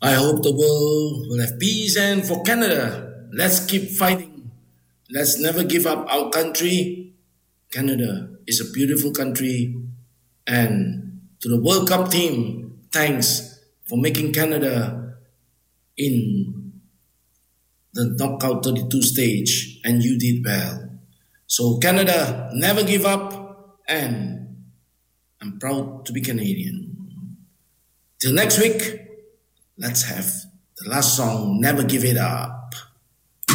I hope the world will have peace, and for Canada, let's keep fighting. Let's never give up our country. Canada is a beautiful country, and to the World Cup team, thanks for making Canada in the knockout 32 stage, and you did well. So, Canada, never give up, and I'm proud to be Canadian. Till next week, let's have the last song, Never Give It Up.